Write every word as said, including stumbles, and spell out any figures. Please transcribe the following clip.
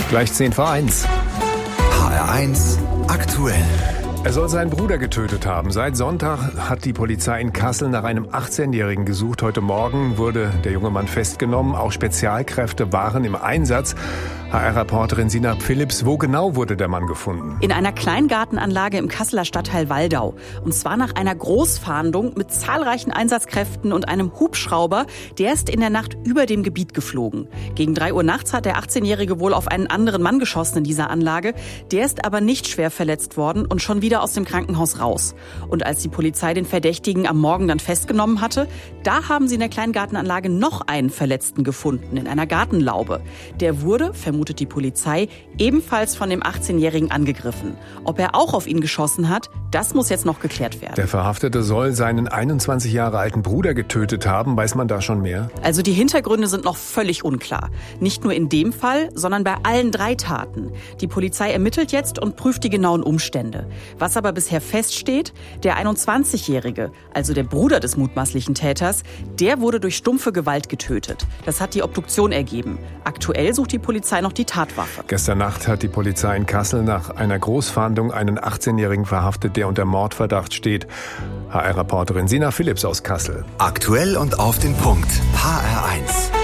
Gleich zehn vor eins. H R eins aktuell. Er soll seinen Bruder getötet haben. Seit Sonntag hat die Polizei in Kassel nach einem achtzehnjährigen gesucht. Heute Morgen wurde der junge Mann festgenommen. Auch Spezialkräfte waren im Einsatz. H R-Reporterin Sina Philipps, wo genau wurde der Mann gefunden? In einer Kleingartenanlage im Kasseler Stadtteil Waldau. Und zwar nach einer Großfahndung mit zahlreichen Einsatzkräften und einem Hubschrauber. Der ist in der Nacht über dem Gebiet geflogen. Gegen drei Uhr nachts hat der achtzehnjährige wohl auf einen anderen Mann geschossen in dieser Anlage. Der ist aber nicht schwer verletzt worden und schon wieder aus dem Krankenhaus raus. Und als die Polizei den Verdächtigen am Morgen dann festgenommen hatte, da haben sie in der Kleingartenanlage noch einen Verletzten gefunden, in einer Gartenlaube. Der wurde, vermutet die Polizei, ebenfalls von dem achtzehnjährigen angegriffen. Ob er auch auf ihn geschossen hat, das muss jetzt noch geklärt werden. Der Verhaftete soll seinen einundzwanzig Jahre alten Bruder getötet haben. Weiß man da schon mehr? Also die Hintergründe sind noch völlig unklar. Nicht nur in dem Fall, sondern bei allen drei Taten. Die Polizei ermittelt jetzt und prüft die genauen Umstände. Was aber bisher feststeht, der einundzwanzigjährige, also der Bruder des mutmaßlichen Täters, der wurde durch stumpfe Gewalt getötet. Das hat die Obduktion ergeben. Aktuell sucht die Polizei noch die Tatwaffe. Gestern Nacht hat die Polizei in Kassel nach einer Großfahndung einen achtzehnjährigen verhaftet, der unter Mordverdacht steht. H R-Reporterin Sina Philipps aus Kassel. Aktuell und auf den Punkt. H R eins.